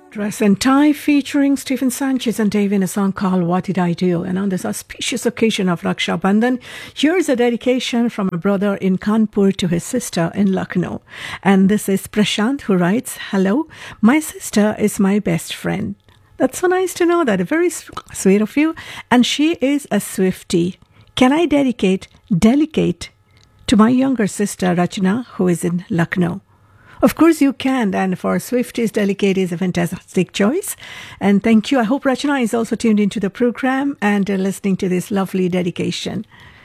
Dress and Tie featuring Stephen Sanchez and Dave in a song called What Did I Do? And on this auspicious occasion of Raksha Bandhan, here's a dedication from a brother in Kanpur to his sister in Lucknow. And this is Prashant who writes, "Hello, my sister is my best friend." That's so nice to know that. Very sweet of you. And she is a Swiftie. Can I dedicate to my younger sister Rachna, who is in Lucknow? Of course you can, and for Swifties, Delicate is a fantastic choice. And thank you. I hope Rachna is also tuned into the program and listening to this lovely dedication.